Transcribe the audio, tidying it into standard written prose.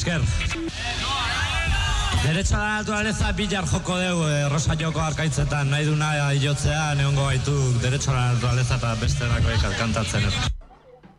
Iker. Derecho a la naturaleza billar joko dugu, Rosa Joko arkaitzetan, nahi duna jotzea, neongo gaitu Derecho a la naturaleza eta beste dakoik kantatzen.